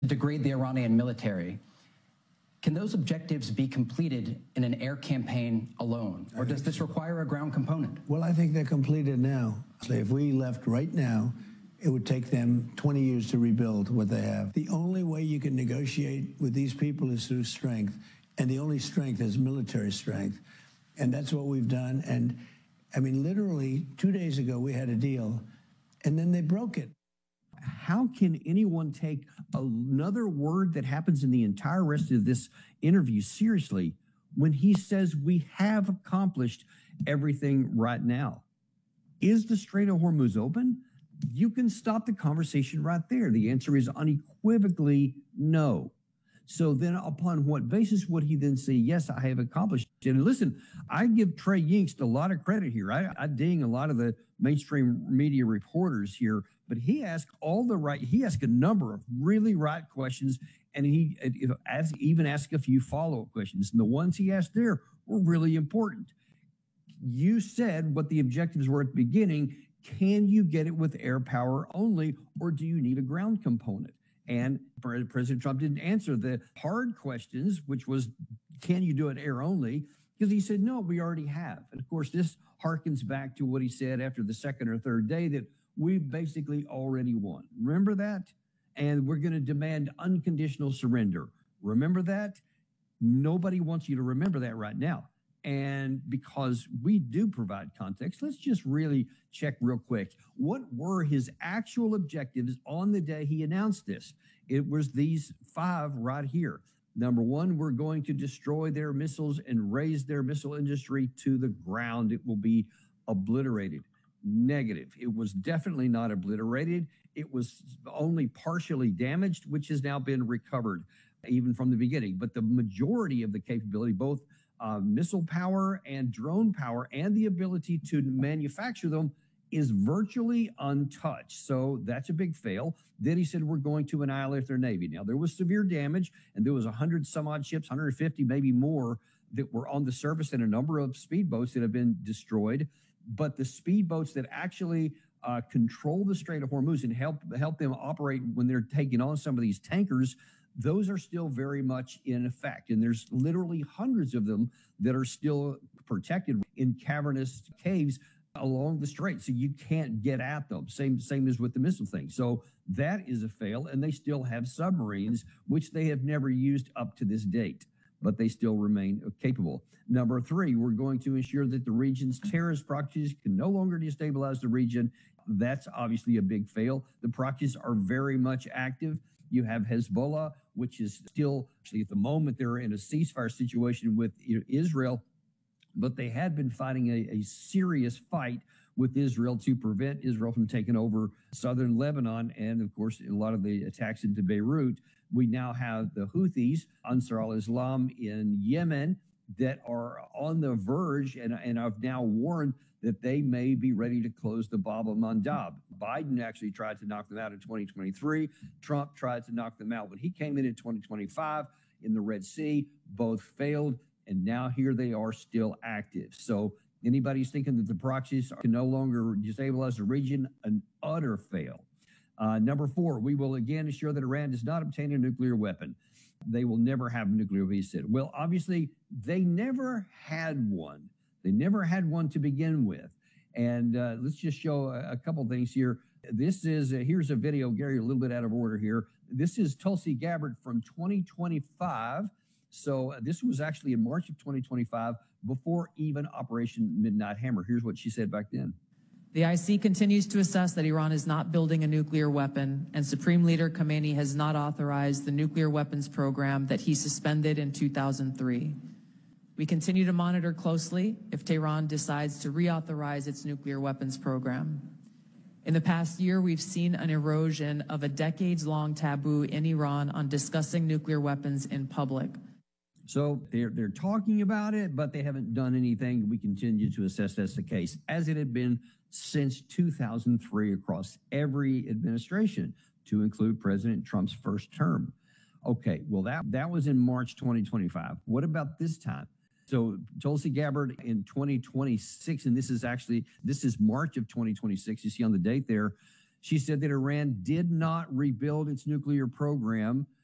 degrade the Iranian military. Can those objectives be completed in an air campaign alone, or does this require a ground component? Well, I think they're completed now. If we left right now, it would take them 20 years to rebuild what they have. The only way you can negotiate with these people is through strength, and the only strength is military strength. And that's what we've done. And I mean, literally 2 days ago, we had a deal, and then they broke it. How can anyone take another word that happens in the entire rest of this interview seriously when he says we have accomplished everything right now? Is the Strait of Hormuz open? You can stop the conversation right there. The answer is unequivocally no. So then upon what basis would he then say, yes, I have accomplished it? And listen, I give Trey Yingst a lot of credit here. I ding a lot of the mainstream media reporters here, but he asked he asked a number of really right questions, and he even asked a few follow-up questions. And the ones he asked there were really important. You said what the objectives were at the beginning. Can you get it with air power only, or do you need a ground component? And President Trump didn't answer the hard questions, which was, can you do it air only? Because he said, no, we already have. And of course, this harkens back to what he said after the second or third day, that we basically already won. Remember that? And we're going to demand unconditional surrender. Remember that? Nobody wants you to remember that right now. And because we do provide context, let's just really check real quick. What were his actual objectives on the day he announced this? It was these 5 right here. Number 1, we're going to destroy their missiles and raise their missile industry to the ground. It will be obliterated. Negative. It was definitely not obliterated. It was only partially damaged, which has now been recovered even from the beginning. But the majority of the capability, both missile power and drone power, and the ability to manufacture them, is virtually untouched. So that's a big fail. Then he said, we're going to annihilate their Navy. Now, there was severe damage, and there was 100 some odd ships, 150, maybe more, that were on the surface, and a number of speedboats that have been destroyed. But the speedboats that actually control the Strait of Hormuz and help them operate when they're taking on some of these tankers, those are still very much in effect. And there's literally hundreds of them that are still protected in cavernous caves along the strait. So you can't get at them. Same as with the missile thing. So that is a fail. And they still have submarines, which they have never used up to this date, but they still remain capable. Number 3, we're going to ensure that the region's terrorist proxies can no longer destabilize the region. That's obviously a big fail. The proxies are very much active. You have Hezbollah, which is still, actually at the moment, they're in a ceasefire situation with Israel, but they had been fighting a serious fight with Israel to prevent Israel from taking over southern Lebanon and, of course, a lot of the attacks into Beirut. We now have the Houthis, Ansar al-Islam in Yemen, that are on the verge, and I've now warned that they may be ready to close the Bab al-Mandab. Biden actually tried to knock them out in 2023. Trump tried to knock them out when he came in 2025 in the Red Sea. Both failed, and now here they are still active. So anybody's thinking that the proxies can no longer destabilize the region, an utter fail. Number 4, we will again ensure that Iran does not obtain a nuclear weapon. They will never have a nuclear weapon, he said. Well, obviously, they never had one. They never had one to begin with. And let's just show a couple things here. This is, here's a video, Gary, a little bit out of order here. This is Tulsi Gabbard from 2025. So this was actually in March of 2025, before even Operation Midnight Hammer. Here's what she said back then. The IC continues to assess that Iran is not building a nuclear weapon, and Supreme Leader Khamenei has not authorized the nuclear weapons program that he suspended in 2003. We continue to monitor closely if Tehran decides to reauthorize its nuclear weapons program. In the past year, we've seen an erosion of a decades-long taboo in Iran on discussing nuclear weapons in public. So they're talking about it, but they haven't done anything. We continue to assess that's the case, as it had been since 2003 across every administration, to include President Trump's first term. Okay, well, that was in March 2025. What about this time? So Tulsi Gabbard in 2026, and this is March of 2026, you see on the date there, She said that Iran did not rebuild its nuclear program